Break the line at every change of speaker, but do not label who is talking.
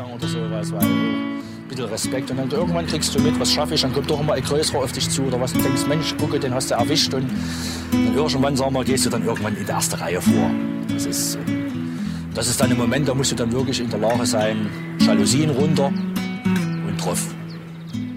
sagen oder sowas, weil ein bisschen Respekt. Und dann irgendwann kriegst du mit, was schaffe ich, dann kommt doch immer ein Größerer auf dich zu oder was. Du denkst, Mensch, gucke, den hast du erwischt. Und dann irgendwann, sagen wir, gehst du dann irgendwann in die erste Reihe vor. Das ist dann ein Moment, da musst du dann wirklich in der Lage sein, Jalousien runter und drauf.